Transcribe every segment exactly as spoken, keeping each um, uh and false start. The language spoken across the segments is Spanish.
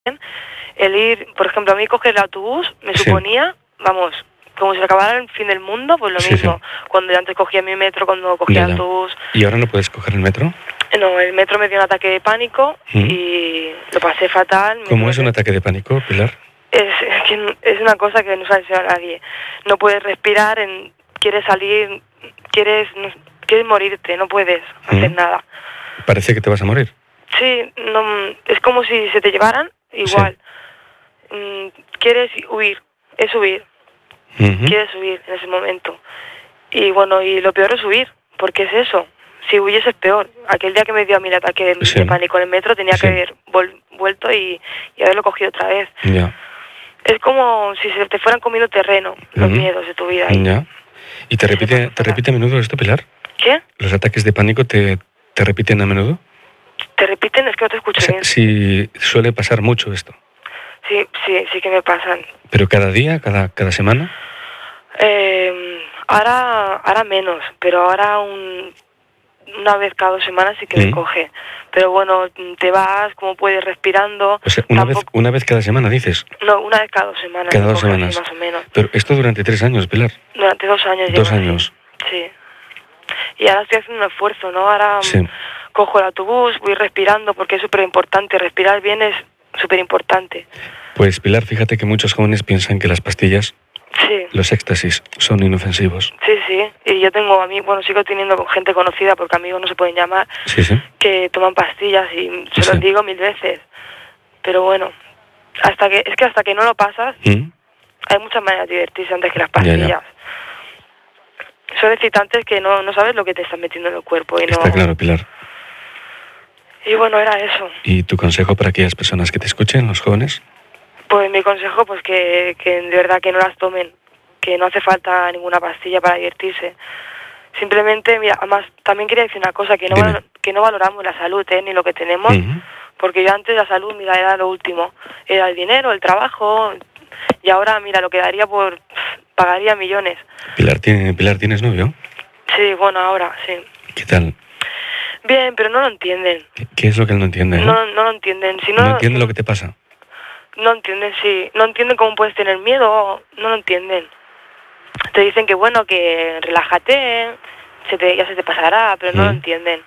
el ir, por ejemplo, a mí coger el autobús me Sí. suponía, vamos, como si se acabara el fin del mundo, pues lo Sí, mismo. sí. Cuando yo antes cogía mi metro, cuando cogía Ya, el ya. autobús. ¿Y ahora no puedes coger el metro? No, el metro me dio un ataque de pánico ¿Mm? y lo pasé fatal. me ¿Cómo tuve es un que- ataque de pánico, Pilar? Es, es, que es una cosa que no sabe decir a nadie. No puedes respirar, en, quieres salir, quieres, no, quieres morirte, no puedes hacer ¿Mm? nada. Parece que te vas a morir. Sí, no, es como si se te llevaran igual. Mm, quieres huir, es huir, Ujú. quieres huir en ese momento. Y bueno, y lo peor es huir, porque es eso. Si huyes es peor. Aquel día que me dio a mí el ataque de, Sí. de pánico en el metro tenía Sí. que haber vol- vuelto y, y haberlo cogido otra vez. Ya. Es como si se te fueran comiendo terreno los Ujú. miedos de tu vida. Y- Ya. ¿Y te repite, te repite a menudo esto, Pilar? ¿Qué? ¿Los ataques de pánico te, te repiten a menudo? ¿Te repiten? Es que no te O escucho sea, bien. sí, suele pasar mucho esto. Sí, sí, sí que me pasan. ¿Pero cada día, cada, cada semana? Eh, ahora, ahora menos, pero ahora un, una vez cada dos semanas sí que me Mm. coge. Pero bueno, te vas, como puedes, respirando. O sea, una vez, Tampoco- una vez cada semana, dices. No, una vez cada dos semanas. Cada me dos coge así, semanas. más o menos. Pero esto durante tres años, Pilar. Durante dos años. Dos llevo así. años. Sí. Y ahora estoy haciendo un esfuerzo, ¿no? Ahora mm, Sí. cojo el autobús, voy respirando porque es súper importante. Respirar bien es súper importante. Pues Pilar, fíjate que muchos jóvenes piensan que las pastillas, Sí. los éxtasis, son inofensivos. Sí, sí. Y yo tengo a mí, bueno, sigo teniendo con gente conocida, porque amigos no se pueden llamar, Sí, sí. que toman pastillas y se Sí. los digo mil veces. Pero bueno, hasta que es que hasta que no lo pasas, ¿Mm? hay muchas maneras de divertirse antes que las Ya, ya. pastillas. Son excitantes que no, no sabes lo que te estás metiendo en el cuerpo y no... Está claro, Pilar. Y bueno, era eso. ¿Y tu consejo para aquellas personas que te escuchen, los jóvenes? Pues mi consejo, pues que, que de verdad que no las tomen, que no hace falta ninguna pastilla para divertirse. Simplemente, mira, además también quería decir una cosa, que no, Dime. valor- que no valoramos la salud, ¿eh? Ni lo que tenemos, Ujú. porque yo antes la salud, mira, era lo último, era el dinero, el trabajo, y ahora, mira, lo que daría por, pagaría millones. Pilar, ¿tiene, Pilar, ¿tienes novio? Sí, bueno, ahora, sí. ¿Qué tal? Bien, pero no lo entienden, ¿Qué, qué es lo que él no entiende? eh? no, no lo entienden, si no, ¿No entiende lo que te pasa? no entienden, sí, no entienden cómo puedes tener miedo, no lo entienden. Te dicen que bueno, que relájate, se te, ya se te pasará, pero no Mm. lo entienden.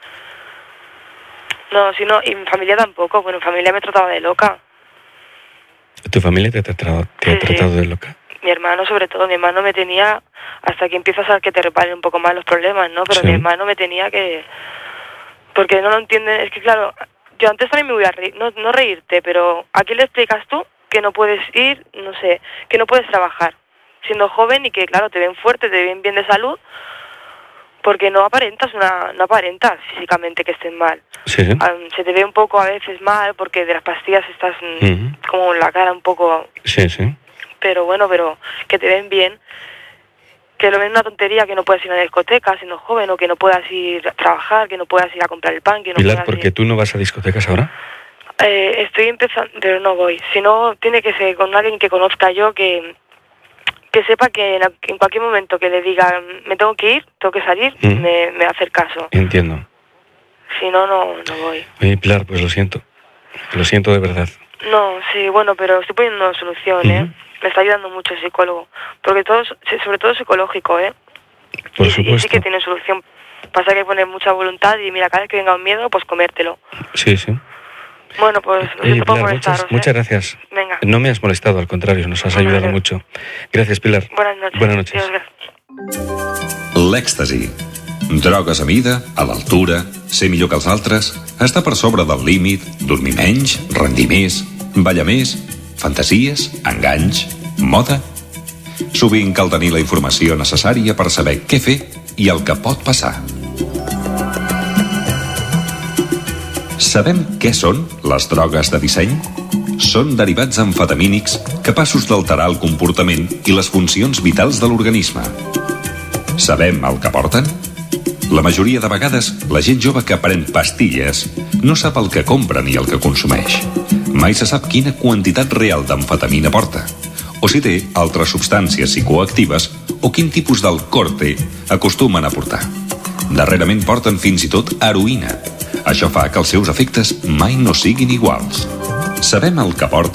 No, si no, y mi familia tampoco, bueno, mi familia me trataba de loca. ¿Tu familia te ha tratado, te ha Sí, sí. tratado de loca? Mi hermano sobre todo, mi hermano me tenía, hasta que empiezas a que te reparen un poco más los problemas, ¿no? Pero Sí. mi hermano me tenía que... Porque no lo entienden, es que claro, yo antes también me voy a reír, no, no reírte, pero ¿a quién le explicas tú que no puedes ir, no sé, que no puedes trabajar siendo joven y que claro, te ven fuerte, te ven bien de salud, porque no aparentas una, no aparentas físicamente que estés mal. Sí, sí. Ah, se te ve un poco a veces mal porque de las pastillas estás mm, Ujú. como en la cara un poco, Sí, sí. pero bueno, pero que te ven bien, que lo ven una tontería que no puedas ir a la discoteca siendo joven o que no puedas ir a trabajar, que no puedas ir a comprar el pan, que no Pilar, puedas ¿por qué ir... tú no vas a discotecas ahora? Eh, estoy empezando, pero no voy. Si no, tiene que ser con alguien que conozca yo, que que sepa que en, en cualquier momento que le diga me tengo que ir, tengo que salir, Mm. me, me va a hacer caso. Entiendo. Si no, no, no voy. Oye, Pilar, pues lo siento. Lo siento de verdad. No, sí, bueno, pero estoy poniendo solución, ¿eh? Ujú. Me está ayudando mucho el psicólogo. Porque todo, es- sí, sobre todo psicológico, ¿eh? Por y, sí- y sí supuesto. que tiene solución. Pasa que hay que poner mucha voluntad y mira, cada vez que venga un miedo, pues comértelo. Sí, sí. Bueno, pues lo Oye, siento por Pilar, molestaros, muchas, ¿eh? muchas gracias. Venga. No me has molestado, al contrario, nos has Bueno, ayudado gracias. mucho. Gracias, Pilar. Buenas noches. Buenas noches. Dios, gracias. L'èxtasi. Drogues a mida, a l'altura, ser millor que els altres, estar per sobre del límit, dormir menys, rendir més, ballar més, fantasies, enganys, moda... Sovint cal tenir la informació necessària per saber què fer i el que pot passar. Sabem què són les drogues de disseny? Són derivats amfetamínics capaços d'alterar el comportament i les funcions vitals de l'organisme. Sabem el que porten? La majoria de vegades, la gent jove que pren pastilles no sap el que compra ni el que consumeix. Mai se sap quina quantitat real d'amfetamina porta, o si té altres substàncies psicoactives o quin tipus d'alcorte acostumen a portar. Darrerament porten fins i tot heroïna. Això fa que els seus efectes mai no siguin iguals. Sabem el que porta